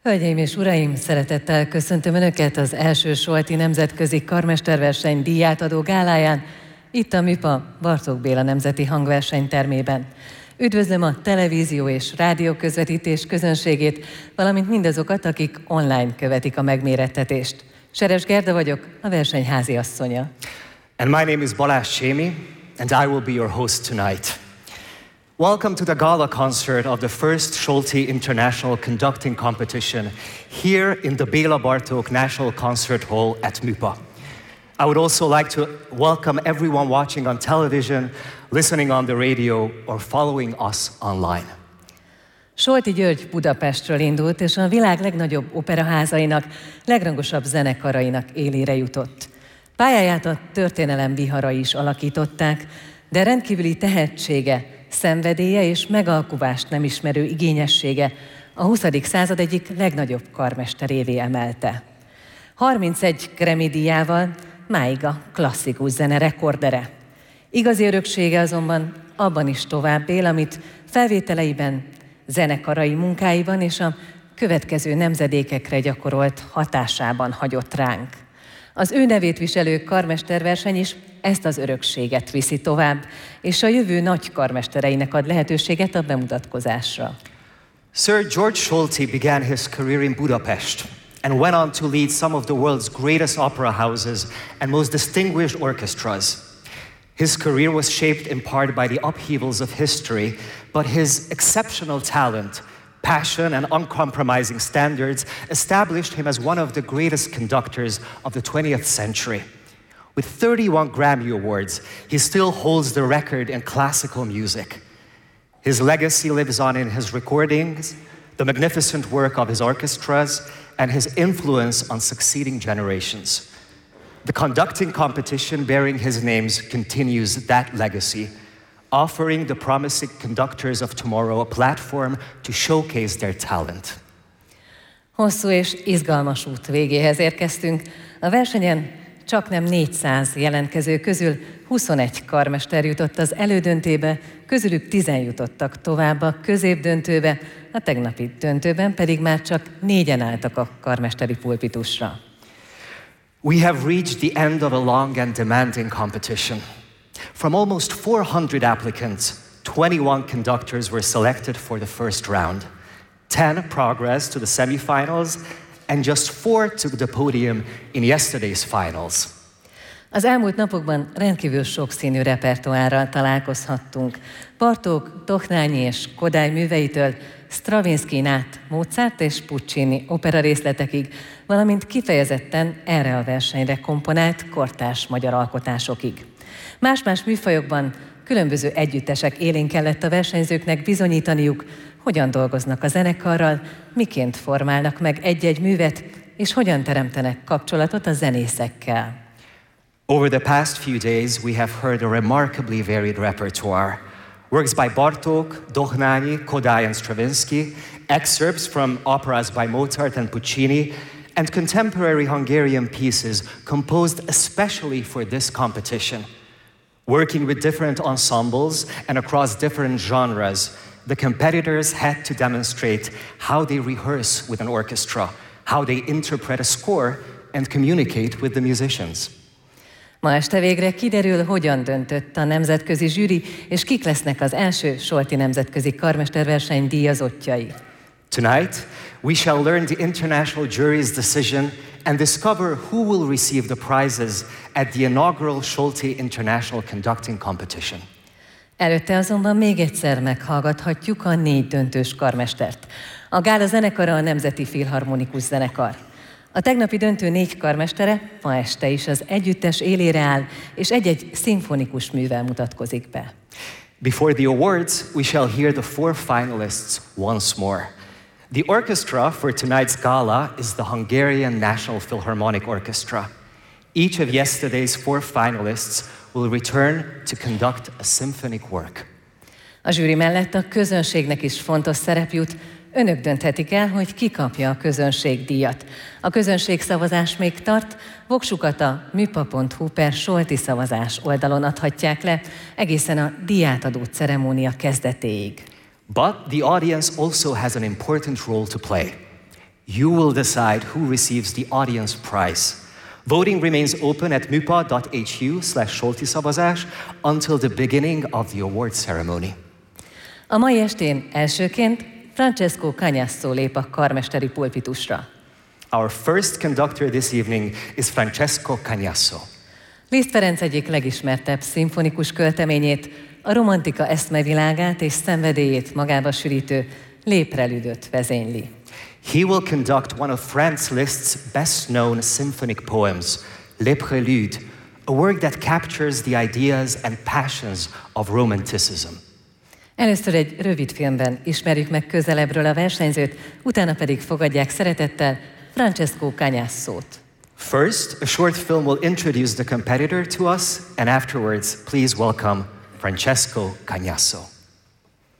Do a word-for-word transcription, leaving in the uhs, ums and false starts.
Hölgyeim és uraim, szeretettel köszöntöm Önöket az első Solti Nemzetközi Karmesterverseny díjátadó gáláján, itt a MÜPA Bartók Béla Nemzeti Hangversenytermében. Üdvözlöm a televízió és rádió közvetítés közönségét, valamint mindazokat, akik online követik a megmérettetést. Seres Gerda vagyok, a verseny háziasszonya. And my name is Balázs Csémi, and I will be your host tonight. Welcome to the gala concert of the first Solti International Conducting Competition here in the Béla Bartók National Concert Hall at MÜPA. I would also like to welcome everyone watching on television, listening on the radio, or following us online. Solti György Budapestről indult, és a világ legnagyobb operaházainak, legrangosabb zenekarainak élére jutott. Pályáját a történelem viharai is alakították, de rendkívüli tehetsége, szenvedélye és megalkuvást nem ismerő igényessége a huszadik század egyik legnagyobb karmesterévé emelte. harmincegy Grammy-díjával máig a klasszikus zene rekordere. Igazi öröksége azonban abban is tovább él, amit felvételeiben, zenekarai munkáiban és a következő nemzedékekre gyakorolt hatásában hagyott ránk. Az ő nevét viselő karmesterverseny is ezt az örökséget viszi tovább, és a jövő nagy karmestereinek ad lehetőséget a bemutatkozásra. Sir George Solti began his career in Budapest and went on to lead some of the world's greatest opera houses and most distinguished orchestras. His career was shaped in part by the upheavals of history, but his exceptional talent, passion, and uncompromising standards established him as one of the greatest conductors of the twentieth century. With thirty-one Grammy Awards, he still holds the record in classical music. His legacy lives on in his recordings, the magnificent work of his orchestras, and his influence on succeeding generations. The conducting competition bearing his names continues that legacy, offering the promising conductors of tomorrow a platform to showcase their talent. Hosszú és izgalmas út végéhez érkeztünk. A versenyen csaknem négyszáz jelentkező közül huszonegy karmester jutott az elődöntébe, közülük tízen jutottak tovább a középdöntőbe, a tegnapi döntőben pedig már csak négyen álltak a karmesteri pulpitusra. We have reached the end of a long and demanding competition. From almost four hundred applicants, twenty-one conductors were selected for the first round. ten progressed to the semifinals, and just four took the podium in yesterday's finals. Az elmúlt napokban rendkívül sokszínű repertoárral találkozhattunk. Bartók, Dohnányi és Kodály műveitől Stravinszkijn át Mozart és Puccini opera részletekig, valamint kifejezetten erre a versenyre komponált kortárs magyar alkotásokig. Más-más műfajokban különböző együttesek élén kellett a versenyzőknek bizonyítaniuk, hogyan dolgoznak a zenekarral, miként formálnak meg egy-egy művet, és hogyan teremtenek kapcsolatot a zenészekkel. Over the past few days, we have heard a remarkably varied repertoire. Works by Bartók, Dohnányi, Kodály and Stravinsky, excerpts from operas by Mozart and Puccini, and contemporary Hungarian pieces composed especially for this competition. Working with different ensembles and across different genres, the competitors had to demonstrate how they rehearse with an orchestra, how they interpret a score, and communicate with the musicians. Ma este végre kiderül, hogyan döntött a nemzetközi zsűri, és kik lesznek az első Solti Nemzetközi Karmesterverseny díjazottjai. Tonight, we shall learn the international jury's decision and discover who will receive the prizes at the inaugural Solti International Conducting Competition. Előtte azonban még egyszer meghallgathatjuk a négy döntős karmestert. A gála zenekara a Nemzeti Filharmonikus Zenekar. A tegnapi döntő négy karmestere ma este is az együttes élére áll, és egy-egy szimfonikus művel mutatkozik be. Before the awards, we shall hear the four finalists once more. The orchestra for tonight's gala is the Hungarian National Philharmonic Orchestra. Each of yesterday's four finalists will return to conduct a symphonic work. A zsűri mellett a közönségnek is fontos szerep jut. Önök dönthetik el, hogy ki kapja a közönségdíjat. A közönségszavazás még tart, voksukat a müpa pont hu per Solti szavazás oldalon adhatják le, egészen a díjátadó ceremónia kezdetéig. But the audience also has an important role to play. You will decide who receives the audience prize. Voting remains open at mupa.hu slash Solti szavazás until the beginning of the award ceremony. A mai estén elsőként Francesco Cagnasso lép a karmesteri pulpitusra. Our first conductor this evening is Francesco Cagnasso. Liszt Ferenc egyik legismertebb szimfonikus költeményét, a romantika eszmevilágát és szenvedélyét magába sűrítő Léprelüdöt vezényli. He will conduct one of Franz Liszt's best-known symphonic poems, Les Préludes, a work that captures the ideas and passions of Romanticism. Először egy rövid filmben ismerjük meg közelebbről a versenyzőt, utána pedig fogadják szeretettel Francesco Cagnassót. First, a short film will introduce the competitor to us, and afterwards, please welcome Francesco Cagnasso.